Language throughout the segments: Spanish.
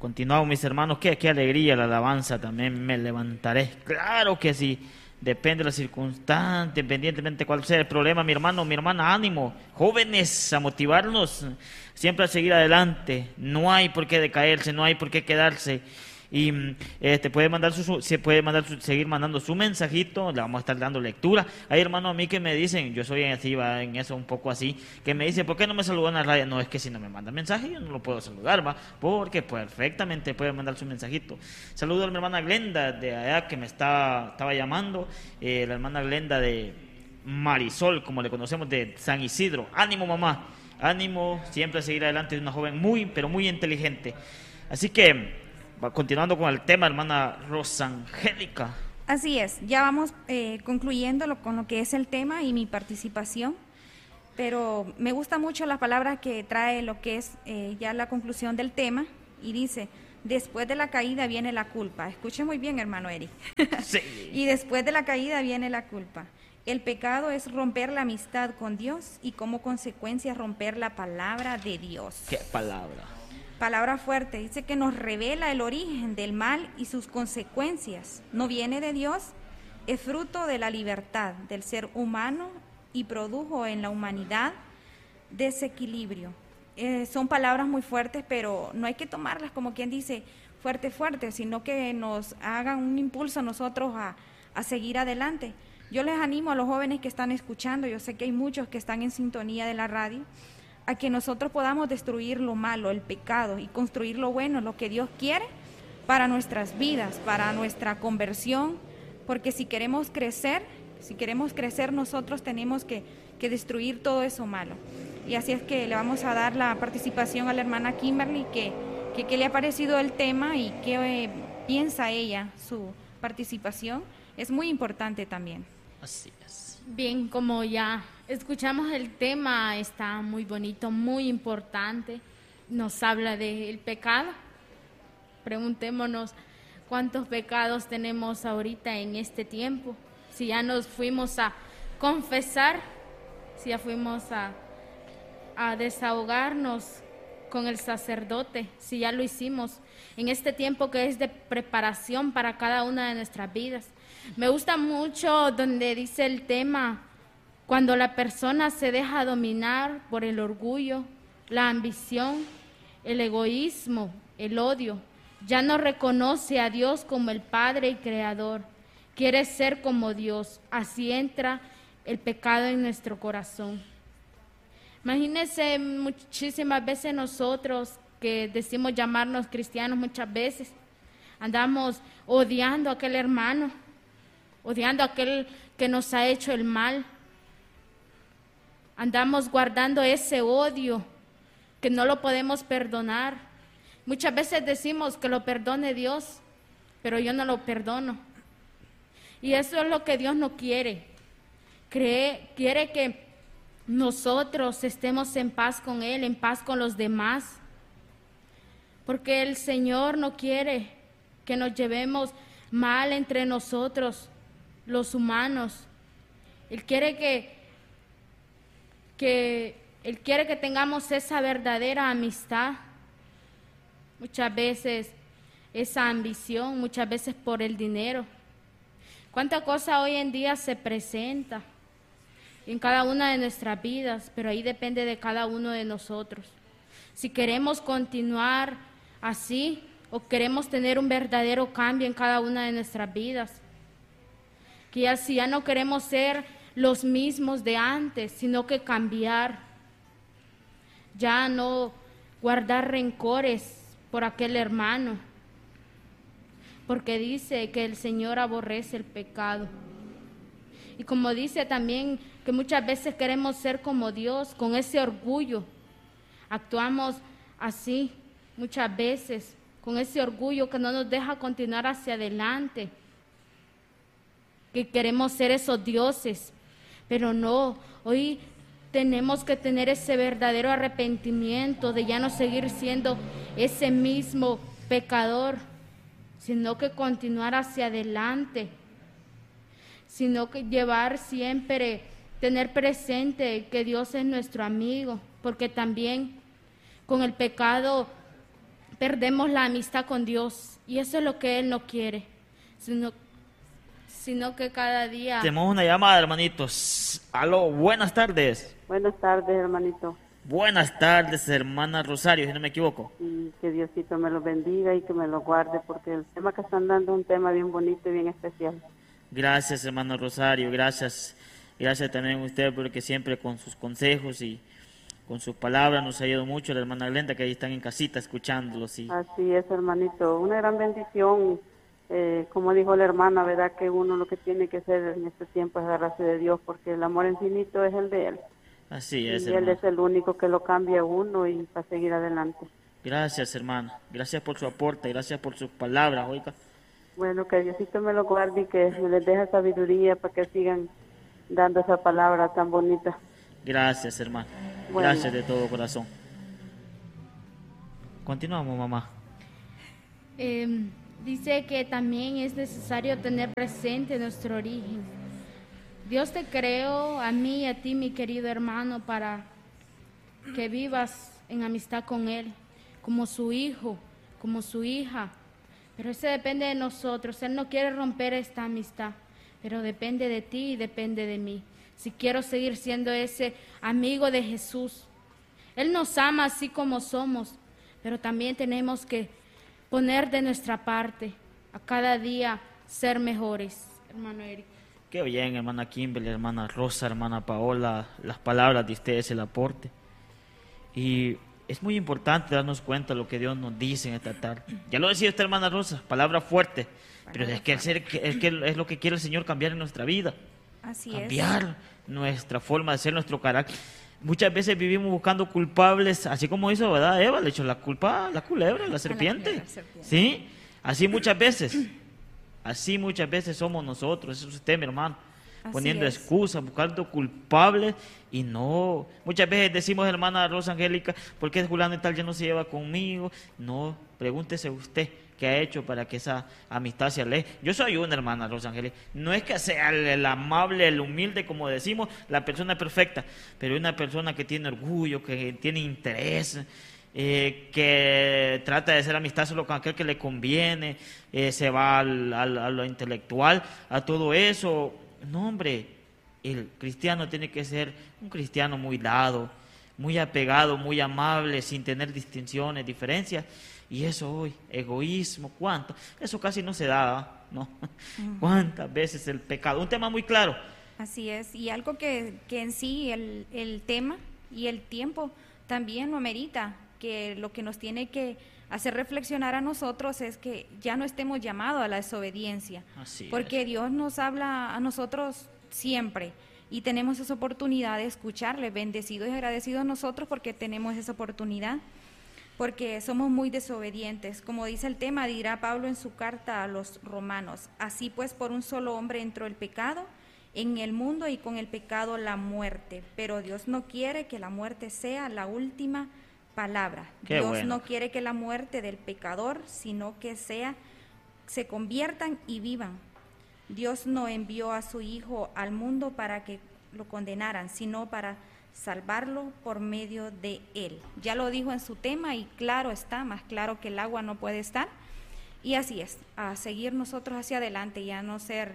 Continuamos, mis hermanos, qué alegría la alabanza, también me levantaré. Claro que sí, depende de las circunstancias, independientemente cuál sea el problema, mi hermano, mi hermana, ánimo, jóvenes, a motivarnos siempre a seguir adelante. No hay por qué decaerse, no hay por qué quedarse. Y puede mandar se puede mandar seguir mandando su mensajito, le vamos a estar dando lectura. Hay hermanos a mí que me dicen, yo soy así, va en eso un poco así, que me dicen, ¿por qué no me saludan en la radio? No, es que si no me manda mensaje yo no lo puedo saludar, va, porque perfectamente puede mandar su mensajito. Saludo a mi hermana Glenda de allá que me estaba llamando, la hermana Glenda de Marisol, como le conocemos, de San Isidro. Ánimo, mamá, ánimo, siempre a seguir adelante, es una joven muy, pero muy inteligente. Así que continuando con el tema, hermana Rosangélica. Así es, ya vamos concluyendo con lo que es el tema y mi participación, pero me gusta mucho la palabra que trae lo que es ya la conclusión del tema, y dice, después de la caída viene la culpa. Escuche muy bien, hermano Eric. Sí. Y después de la caída viene la culpa. El pecado es romper la amistad con Dios y como consecuencia romper la palabra de Dios. ¿Qué palabra? Palabra fuerte, dice que nos revela el origen del mal y sus consecuencias. No viene de Dios, es fruto de la libertad del ser humano y produjo en la humanidad desequilibrio. Son palabras muy fuertes, pero no hay que tomarlas como quien dice fuerte, sino que nos hagan un impulso a nosotros a seguir adelante. Yo les animo a los jóvenes que están escuchando, yo sé que hay muchos que están en sintonía de la radio, a que nosotros podamos destruir lo malo, el pecado, y construir lo bueno, lo que Dios quiere para nuestras vidas, para nuestra conversión, porque si queremos crecer nosotros tenemos que destruir todo eso malo. Y así es que le vamos a dar la participación a la hermana Kimberly, que le ha parecido el tema y qué piensa ella, su participación, es muy importante también. Así es. Bien, como ya escuchamos el tema, está muy bonito, muy importante. Nos habla del pecado. Preguntémonos cuántos pecados tenemos ahorita en este tiempo. Si ya nos fuimos a confesar, si ya fuimos a desahogarnos con el sacerdote, si ya lo hicimos en este tiempo que es de preparación para cada una de nuestras vidas. Me gusta mucho donde dice el tema, cuando la persona se deja dominar por el orgullo, la ambición, el egoísmo, el odio, ya no reconoce a Dios como el Padre y Creador, quiere ser como Dios, así entra el pecado en nuestro corazón. Imagínense muchísimas veces nosotros que decimos llamarnos cristianos, muchas veces andamos odiando a aquel hermano, odiando a aquel que nos ha hecho el mal. Andamos guardando ese odio que no lo podemos perdonar. Muchas veces decimos que lo perdone Dios, pero yo no lo perdono. Y eso es lo que Dios no quiere. Quiere que nosotros estemos en paz con Él, en paz con los demás. Porque el Señor no quiere que nos llevemos mal entre nosotros, los humanos. Él quiere Él quiere que tengamos esa verdadera amistad. Muchas veces esa ambición, muchas veces por el dinero. ¿Cuánta cosa hoy en día se presenta en cada una de nuestras vidas? Pero ahí depende de cada uno de nosotros. Si queremos continuar así o queremos tener un verdadero cambio en cada una de nuestras vidas. Que así ya no queremos ser los mismos de antes, sino que cambiar. Ya no guardar rencores por aquel hermano, porque dice que el Señor aborrece el pecado. Y como dice también que muchas veces queremos ser como Dios, con ese orgullo. Actuamos así muchas veces, con ese orgullo que no nos deja continuar hacia adelante. Que queremos ser esos dioses, pero no, hoy tenemos que tener ese verdadero arrepentimiento de ya no seguir siendo ese mismo pecador, sino que continuar hacia adelante, sino que llevar siempre, tener presente que Dios es nuestro amigo, porque también con el pecado perdemos la amistad con Dios y eso es lo que Él no quiere, sino que cada día... Tenemos una llamada, hermanitos. Aló, buenas tardes. Buenas tardes, hermanito. Buenas tardes, hermana Rosario, si no me equivoco. Y que Diosito me lo bendiga y que me lo guarde, porque el tema que están dando es un tema bien bonito y bien especial. Gracias, hermano Rosario, gracias. Gracias también a usted, porque siempre con sus consejos y con sus palabras nos ha ayudado mucho. La hermana Glenda, que ahí están en casita escuchándolos. Y... Así es, hermanito. Una gran bendición. Como dijo la hermana, ¿verdad? Que uno lo que tiene que hacer en este tiempo es agarrarse de Dios, porque el amor infinito es el de Él. Así es, y hermano. Él es el único que lo cambia a uno y para seguir adelante. Gracias, hermana. Gracias por su aporte, gracias por sus palabras, oiga. Bueno, que Diosito me lo guarde y que me les deje sabiduría para que sigan dando esa palabra tan bonita. Gracias, hermano. Bueno. Gracias de todo corazón. Continuamos, mamá. Dice que también es necesario tener presente nuestro origen. Dios te creó a mí y a ti, mi querido hermano, para que vivas en amistad con Él, como su hijo, como su hija. Pero eso depende de nosotros. Él no quiere romper esta amistad, pero depende de ti y depende de mí. Si quiero seguir siendo ese amigo de Jesús. Él nos ama así como somos, pero también tenemos que poner de nuestra parte, a cada día ser mejores, hermano Eric. Qué bien, hermana Kimberly, hermana Rosa, hermana Paola, las palabras de ustedes, el aporte. Y es muy importante darnos cuenta de lo que Dios nos dice en esta tarde. Ya lo decía usted, hermana Rosa, palabra fuerte, pero es que es lo que quiere el Señor, cambiar en nuestra vida. Así Cambiar nuestra forma de ser, nuestro carácter. Muchas veces vivimos buscando culpables, así como hizo, ¿verdad? Eva le echó la culpa a la culebra, a la serpiente. ¿Sí? Así muchas veces somos nosotros, eso es usted, mi hermano, Así poniendo es. excusas, buscando culpables y no. Muchas veces decimos, hermana Rosa Angélica, ¿por qué fulano y tal ya no se lleva conmigo? No, pregúntese usted qué ha hecho para que esa amistad se aleje. Yo soy una hermana Rosa Angélica, no es que sea el amable, el humilde, como decimos, la persona perfecta, pero una persona que tiene orgullo, que tiene interés, que trata de hacer amistad solo con aquel que le conviene, se va a lo intelectual, a todo eso. No, hombre, el cristiano tiene que ser un cristiano muy dado, muy apegado, muy amable, sin tener distinciones, diferencias. Y eso hoy, egoísmo, ¿cuánto? Eso casi no se da, ¿no? ¿Cuántas veces el pecado? Un tema muy claro. Así es, y algo que en sí el tema y el tiempo también lo amerita, que lo que nos tiene que hacer reflexionar a nosotros es que ya no estemos llamados a la desobediencia, Así porque es. Dios nos habla a nosotros siempre y tenemos esa oportunidad de escucharle, bendecidos y agradecidos nosotros porque tenemos esa oportunidad, porque somos muy desobedientes. Como dice el tema, dirá Pablo en su carta a los romanos, así pues por un solo hombre entró el pecado en el mundo y con el pecado la muerte, pero Dios no quiere que la muerte sea la última palabra. Qué Dios bueno. no quiere que la muerte del pecador, sino que se conviertan y vivan. Dios no envió a su Hijo al mundo para que lo condenaran, sino para salvarlo por medio de Él. Ya lo dijo en su tema y claro está, más claro que el agua no puede estar. Y así es, a seguir nosotros hacia adelante y a no ser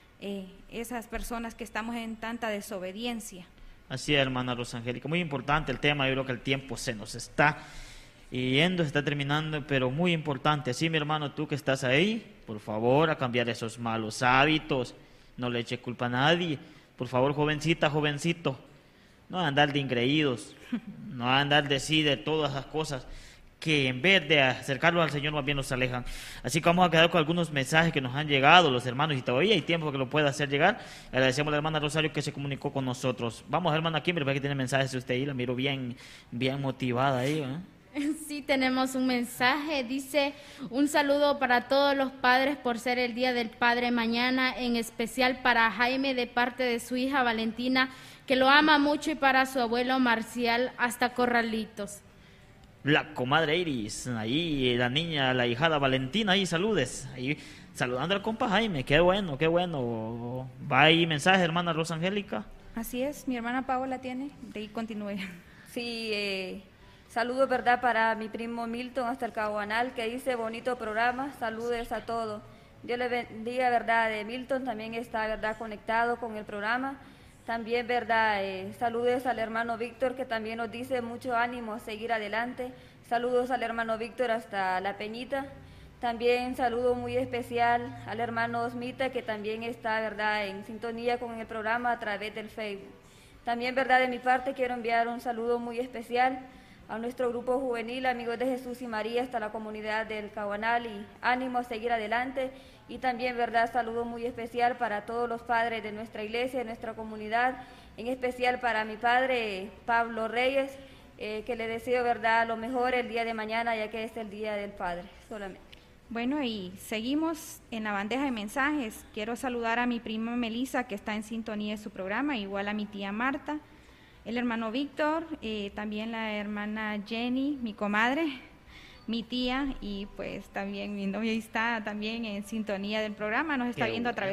esas personas que estamos en tanta desobediencia. Así es, hermana Rosa Angélica. Muy importante el tema, yo creo que el tiempo se nos está yendo, se está terminando, pero muy importante. Así, mi hermano, tú que estás ahí, por favor, a cambiar esos malos hábitos, no le eches culpa a nadie. Por favor, jovencita, jovencito, no andar de ingreídos, no andar de sí, de todas esas cosas que en vez de acercarlos al Señor más bien nos alejan. Así que vamos a quedar con algunos mensajes que nos han llegado los hermanos y todavía hay tiempo que lo pueda hacer llegar. Agradecemos a la hermana Rosario que se comunicó con nosotros. Vamos, hermana Kimberly, para que tiene mensajes de usted ahí, la miro bien motivada ahí, ¿eh? Sí, tenemos un mensaje, dice, un saludo para todos los padres por ser el Día del Padre mañana, en especial para Jaime de parte de su hija Valentina, que lo ama mucho, y para su abuelo Marcial hasta Corralitos. La comadre Iris, ahí la niña, la hijada Valentina, ahí saludes, ahí saludando al compa Jaime, qué bueno, qué bueno. Va ahí mensaje, hermana Rosa Angélica. Así es, mi hermana Paola tiene, de ahí continúe. Sí, Saludos, ¿verdad?, para mi primo Milton hasta el Caguanal, que dice bonito programa. Saludos a todos. Dios le bendiga, ¿verdad? De Milton también está, ¿verdad?, conectado con el programa. También, ¿verdad? Saludos al hermano Víctor, que también nos dice mucho ánimo a seguir adelante. Saludos al hermano Víctor hasta La Peñita. También saludo muy especial al hermano Osmita, que también está, ¿verdad?, en sintonía con el programa a través del Facebook. También, ¿verdad?, de mi parte quiero enviar un saludo muy especial a nuestro grupo juvenil, Amigos de Jesús y María, hasta la comunidad del Caguanal, y ánimo a seguir adelante. Y también, ¿verdad?, saludo muy especial para todos los padres de nuestra iglesia, de nuestra comunidad, en especial para mi padre Pablo Reyes, que le deseo, ¿verdad?, lo mejor el día de mañana, ya que es el Día del Padre solamente. Bueno, y seguimos en la bandeja de mensajes. Quiero saludar a mi prima Melissa, que está en sintonía de su programa, igual a mi tía Marta, el hermano Víctor, también la hermana Jenny, mi comadre, mi tía, y pues también mi novia está también en sintonía del programa, nos está viendo a través